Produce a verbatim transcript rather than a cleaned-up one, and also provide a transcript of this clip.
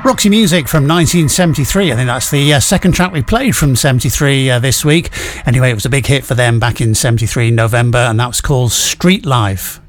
Roxy Music from nineteen seventy-three. I think that's the uh, second track we played from seventy-three uh, this week. Anyway, it was a big hit for them back in seventy-three, November, and that was called Street Life.